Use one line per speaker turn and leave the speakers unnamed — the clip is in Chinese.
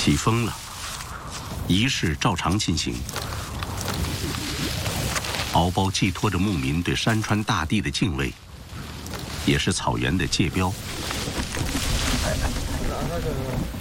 起风了，仪式照常进行。敖包寄托着牧民对山川大地的敬畏，也是草原的界标。
拿上这个。